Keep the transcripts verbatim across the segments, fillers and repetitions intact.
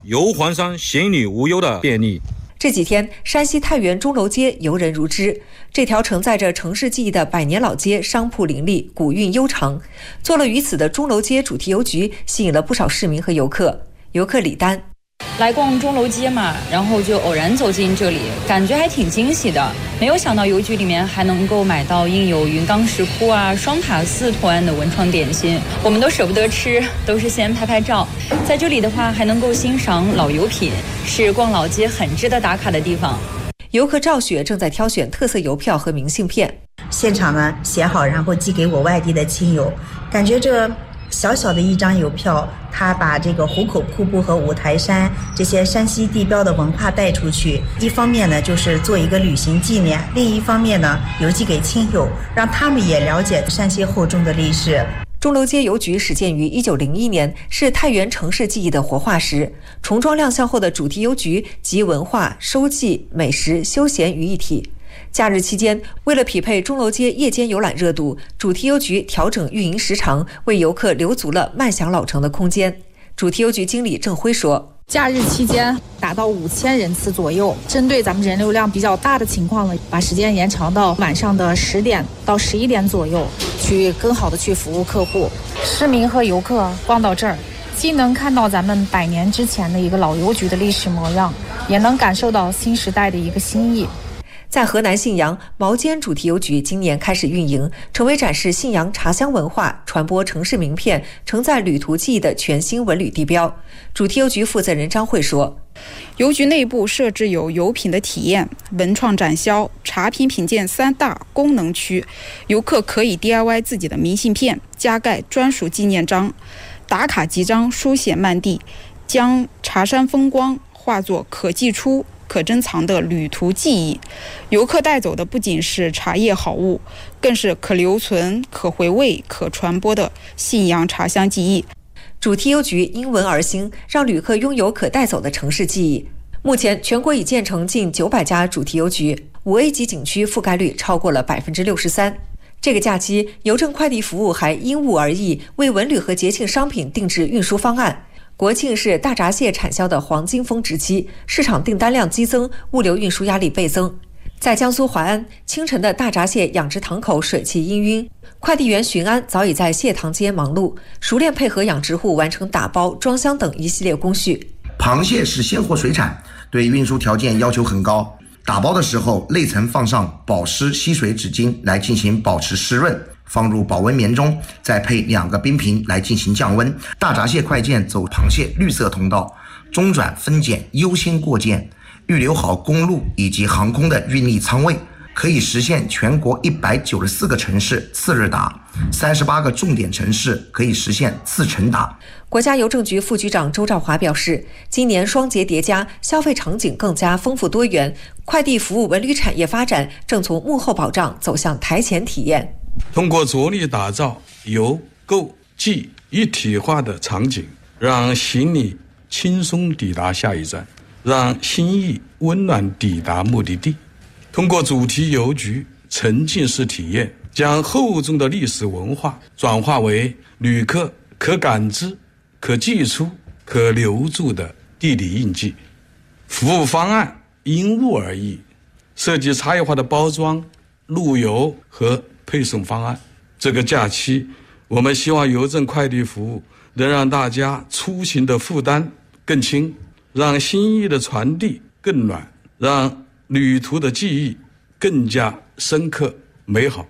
游黄山行旅无忧的便利。 这几天，山西太原钟楼街游人如织，这条承载着城市记忆的百年老街，商铺林立，古韵悠长。坐落于此的钟楼街主题邮局吸引了不少市民和游客。游客李丹。 来逛钟楼街嘛，然后就偶然走进这里，感觉还挺惊喜的。没有想到邮局里面还能够买到印有云冈石窟啊、双塔寺图案的文创点心，我们都舍不得吃，都是先拍拍照。在这里的话，还能够欣赏老油品，是逛老街很值得打卡的地方。 游客赵雪正在挑选特色邮票和明信片， 现场呢写好，然后寄给我外地的亲友。感觉这小小的一张邮票，他把这个壶口瀑布和五台山这些山西地标的文化带出去，一方面呢就是做一个旅行纪念，另一方面呢邮寄给亲友，让他们也了解山西厚重的历史。 钟楼街邮局始建于一九零一年，是太原城市记忆的活化石。重装亮相后的主题邮局集文化、收寄、美食、休闲于一体。假日期间，为了匹配钟楼街夜间游览热度，主题邮局调整运营时长，为游客留足了漫享老城的空间。主题邮局经理郑辉说， 假日期间达到五千人次左右，针对咱们人流量比较大的情况呢，把时间延长到晚上的十点到十一点左右，去更好的去服务客户。市民和游客逛到这儿，既能看到咱们百年之前的一个老邮局的历史模样，也能感受到新时代的一个新意。 在河南信阳，毛尖主题邮局今年开始运营，成为展示信阳茶乡文化、传播城市名片、承载旅途记忆的全新文旅地标。主题邮局负责人张慧说， 邮局内部设置有邮品的体验、文创展销、茶品品鉴三大功能区，游客可以 D I Y 自己的明信片，加盖专属纪念章，打卡几张书写漫地，将茶山风光化作可寄出可珍藏的旅途记忆。游客带走的不仅是茶叶好物，更是可留存、可回味、可传播的信阳茶乡记忆。 主题邮局因文而兴，让旅客拥有可带走的城市记忆。目前全国已建成近九百家主题邮局，五 A 级景区覆盖率超过了百分之六十三。这个假期，邮政快递服务还因物而异，为文旅和节庆商品定制运输方案。国庆是大闸蟹产销的黄金峰值期，市场订单量激增，物流运输压力倍增。在江苏淮安，清晨的大闸蟹养殖塘口水汽氤氲，快递员巡安早已在蟹塘间忙碌，熟练配合养殖户完成打包、装箱等一系列工序。 螃蟹是鲜活水产，对运输条件要求很高。打包的时候，内层放上保湿吸水纸巾来进行保持湿润，放入保温棉中，再配两个冰瓶来进行降温。大闸蟹快件走螃蟹绿色通道，中转分拣优先过件，预留好公路以及航空的运力仓位，可以实现全国一百九十四个城市次日达，三十八个重点城市可以实现次晨达。 国家邮政局副局长周兆华表示，今年双节叠加，消费场景更加丰富多元，快递服务文旅产业发展正从幕后保障走向台前体验。 通过着力打造邮购寄一体化的场景，让行李轻松抵达下一站，让心意温暖抵达目的地。通过主题邮局沉浸式体验，将厚重的历史文化转化为旅客可感知、可寄出、可留住的地理印记。服务方案因物而异，设计差异化的包装、路邮和配送方案。这个假期，我们希望邮政快递服务能让大家出行的负担更轻，让心意的传递更暖，让旅途的记忆更加深刻美好。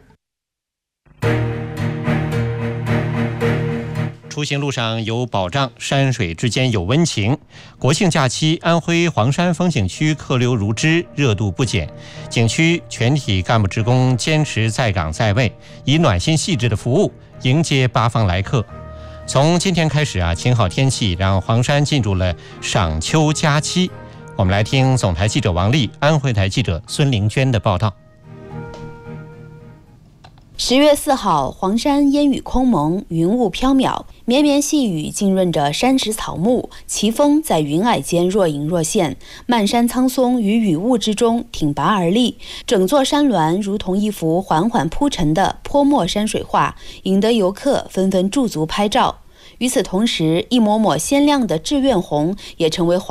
出行路上有保障，山水之间有温情。国庆假期，安徽黄山风景区客流如织，热度不减。景区全体干部职工坚持在岗在位，以暖心细致的服务迎接八方来客。从今天开始啊，晴好天气让黄山进入了赏秋佳期。我们来听总台记者王丽、安徽台记者孙玲娟的报道。 十月四号，黄山烟雨空蒙，云雾飘渺，绵绵细雨浸润着山石草木，奇峰在云霭间若隐若现，漫山苍松于雨雾之中挺拔而立，整座山峦如同一幅缓缓铺陈的泼墨山水画，引得游客纷纷驻足拍照。 与此同时，一抹抹鲜亮的志愿红也成为